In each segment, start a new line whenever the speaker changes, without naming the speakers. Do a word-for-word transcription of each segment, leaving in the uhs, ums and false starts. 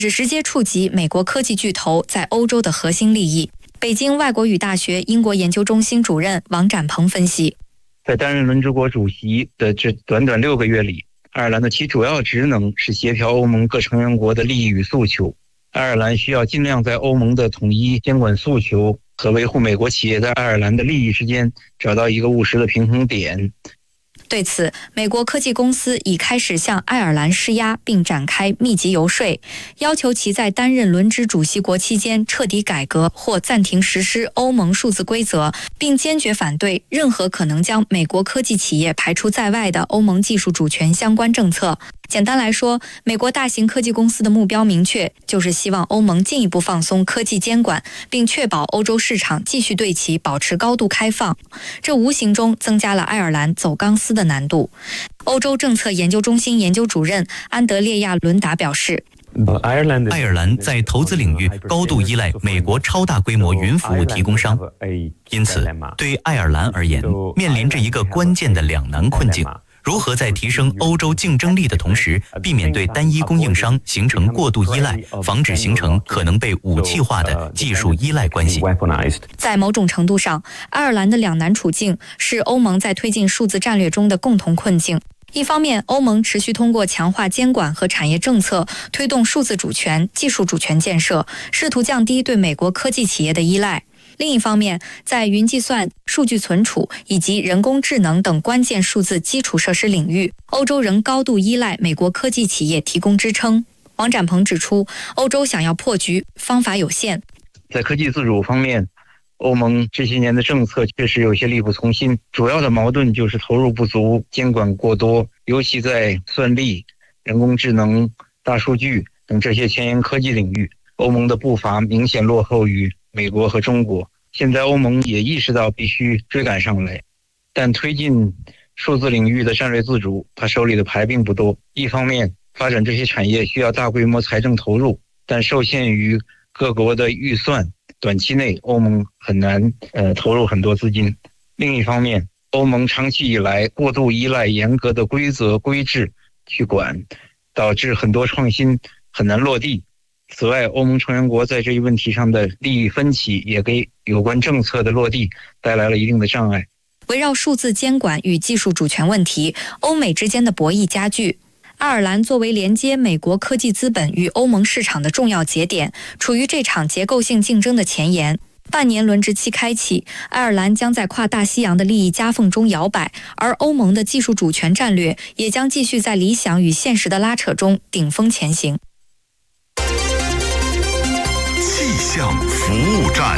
只直接触及美国科技巨头在欧洲的核心利益。北京外国语大学英国研究中心主任王展鹏分析，
在担任轮值国主席的这短短六个月里，爱尔兰的其主要职能是协调欧盟各成员国的利益与诉求。爱尔兰需要尽量在欧盟的统一监管诉求和维护美国企业在爱尔兰的利益之间找到一个务实的平衡点。
对此，美国科技公司已开始向爱尔兰施压，并展开密集游说，要求其在担任轮值主席国期间彻底改革或暂停实施欧盟数字规则，并坚决反对任何可能将美国科技企业排除在外的欧盟技术主权相关政策。简单来说，美国大型科技公司的目标明确，就是希望欧盟进一步放松科技监管，并确保欧洲市场继续对其保持高度开放。这无形中增加了爱尔兰走钢丝的难度。欧洲政策研究中心研究主任安德烈亚·伦达表示，
爱尔兰在投资领域高度依赖美国超大规模云服务提供商，因此对爱尔兰而言，面临着一个关键的两难困境：如何在提升欧洲竞争力的同时，避免对单一供应商形成过度依赖，防止形成可能被武器化的技术依赖关系。
在某种程度上，爱尔兰的两难处境是欧盟在推进数字战略中的共同困境。一方面，欧盟持续通过强化监管和产业政策，推动数字主权、技术主权建设，试图降低对美国科技企业的依赖。另一方面，在云计算、数据存储以及人工智能等关键数字基础设施领域，欧洲仍高度依赖美国科技企业提供支撑。王展鹏指出，欧洲想要破局，方法有限。
在科技自主方面，欧盟这些年的政策确实有些力不从心，主要的矛盾就是投入不足、监管过多，尤其在算力、人工智能、大数据等这些前沿科技领域，欧盟的步伐明显落后于美国和中国。现在欧盟也意识到必须追赶上来，但推进数字领域的战略自主，他手里的牌并不多。一方面，发展这些产业需要大规模财政投入，但受限于各国的预算，短期内欧盟很难呃投入很多资金。另一方面，欧盟长期以来过度依赖严格的规则规制去管，导致很多创新很难落地。此外，欧盟成员国在这一问题上的利益分歧也给有关政策的落地带来了一定的障碍。
围绕数字监管与技术主权问题，欧美之间的博弈加剧。爱尔兰作为连接美国科技资本与欧盟市场的重要节点，处于这场结构性竞争的前沿。半年轮值期开启，爱尔兰将在跨大西洋的利益夹缝中摇摆，而欧盟的技术主权战略也将继续在理想与现实的拉扯中顶峰前行。
气象服务站，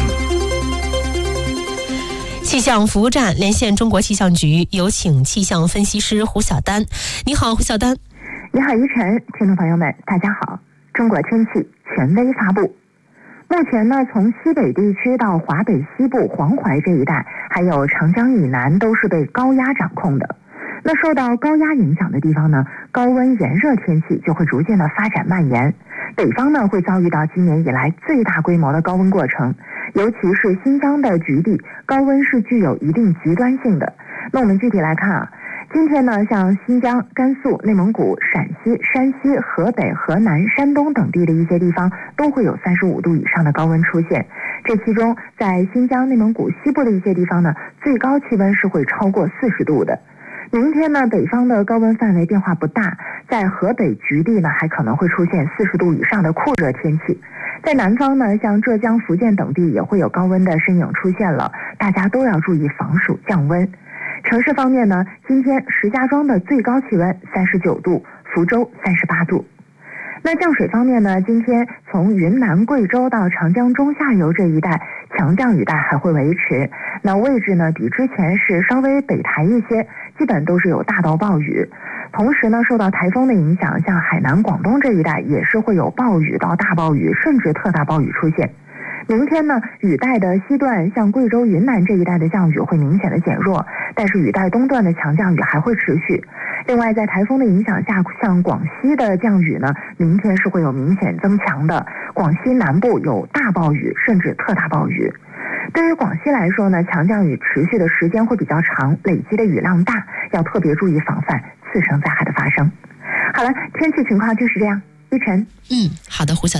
气象服务站连线中国气象局，有请气象分析师胡晓丹。你好，胡晓丹。
你好，于晨，听众朋友们，大家好。中国天气权威发布。目前呢，从西北地区到华北西部、黄淮这一带，还有长江以南，都是被高压掌控的。那受到高压影响的地方呢，高温炎热天气就会逐渐的发展蔓延。北方呢，会遭遇到今年以来最大规模的高温过程，尤其是新疆的局地，高温是具有一定极端性的。那我们具体来看啊，今天呢，像新疆、甘肃、内蒙古、陕西、山西、河北、河南、山东等地的一些地方，都会有三十五度以上的高温出现。这其中，在新疆、内蒙古西部的一些地方呢，最高气温是会超过四十度的。明天呢，北方的高温范围变化不大，在河北局地呢，还可能会出现四十度以上的酷热天气。在南方呢，像浙江、福建等地也会有高温的身影出现了，大家都要注意防暑降温。城市方面呢，今天石家庄的最高气温三十九度，福州三十八度。那降水方面呢，今天从云南、贵州到长江中下游这一带，强降雨带还会维持。那位置呢，比之前是稍微北抬一些，基本都是有大到暴雨。同时呢，受到台风的影响，像海南、广东这一带也是会有暴雨到大暴雨，甚至特大暴雨出现。明天呢，雨带的西段，像贵州、云南这一带的降雨会明显的减弱，但是雨带东段的强降雨还会持续。另外，在台风的影响下，像广西的降雨呢，明天是会有明显增强的。广西南部有大暴雨，甚至特大暴雨。对于广西来说呢，强降雨持续的时间会比较长，累积的雨量大，要特别注意防范次生灾害的发生。好了，天气情况就是这样。依晨，
嗯，好的，胡晓。